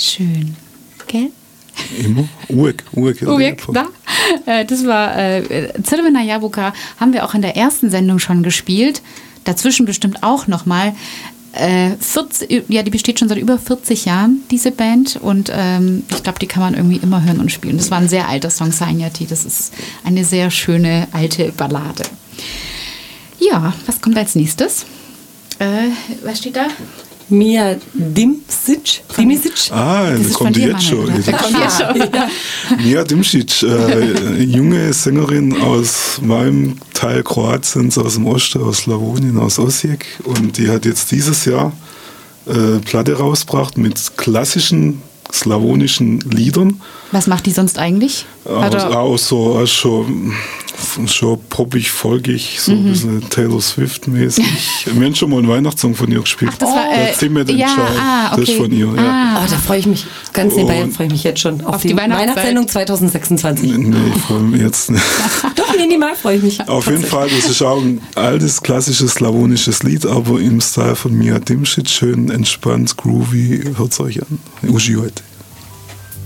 Schön. Gell? Immer. Uvek, da. Das war Crvena Jabuka, haben wir auch in der ersten Sendung schon gespielt. Dazwischen bestimmt auch nochmal. Die besteht schon seit über 40 Jahren, diese Band. Und ich glaube, die kann man irgendwie immer hören und spielen. Das war ein sehr alter Song, Sanjati. Das ist eine sehr schöne alte Ballade. Ja, was kommt als nächstes? Was steht da? Mia Dimisic. Das kommt jetzt schon. Mia Dimisic, junge Sängerin aus meinem Teil Kroatiens, aus dem Osten, aus Slawonien, aus Osijek. Und die hat jetzt dieses Jahr Platte rausgebracht mit klassischen slawonischen Liedern. Was macht die sonst eigentlich? Auch so schon poppig, folgig, so ein bisschen Taylor Swift-mäßig. Wir haben schon mal einen Weihnachtssong von ihr gespielt. Ach, das war okay. Das ist von ihr. Da freue ich mich, ganz nebenbei freue ich mich jetzt schon auf die Weihnachtssendung 2026. Nee, ich freue mich jetzt nicht. Doch, minimal freue ich mich. Auf jeden Fall, das ist auch ein altes, klassisches slawonisches Lied, aber im Style von Mia Dimisic, schön entspannt, groovy, hört es euch an. Uži heute.